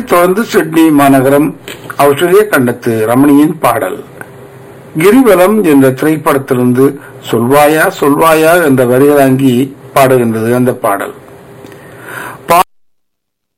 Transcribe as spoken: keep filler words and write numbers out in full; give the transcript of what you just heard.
தொடர்ந்து சிட்னி மாநகரம் ஆஸ்திரேலிய கண்டத்து ரமணியின் பாடல் கிரிவலம் என்ற திரைப்படத்திலிருந்து சொல்வாயா சொல்வாயா என்ற வரிகளாங்கி பாடுகின்றது அந்த பாடல்.